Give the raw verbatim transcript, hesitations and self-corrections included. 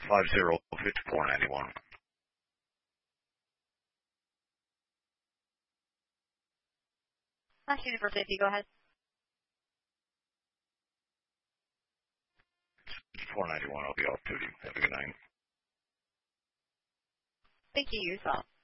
five zero four nine one. Last unit for fifty, go ahead. four ninety-one, I'll be off duty. Have a good night. Thank you, yourself.